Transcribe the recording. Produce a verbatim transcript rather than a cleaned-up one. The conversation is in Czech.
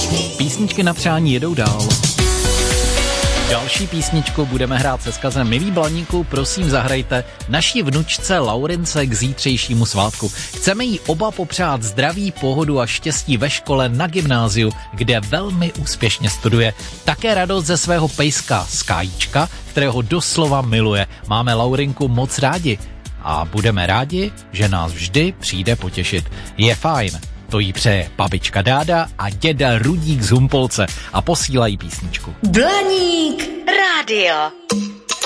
Písničky na přání jedou dál. Další písničku budeme hrát se vzkazem: milí Blaníku, prosím zahrajte naší vnučce Laurince k zítřejšímu svátku. Chceme jí oba popřát zdraví, pohodu a štěstí ve škole, na gymnáziu, kde velmi úspěšně studuje. Také radost ze svého pejska Skájíčka, kterého doslova miluje. Máme Laurinku moc rádi a budeme rádi, že nás vždy přijde potěšit. Je fajn. To jí přeje babička Dáda a děda Rudík z Humpolce a posílají písničku. Blaník rádio.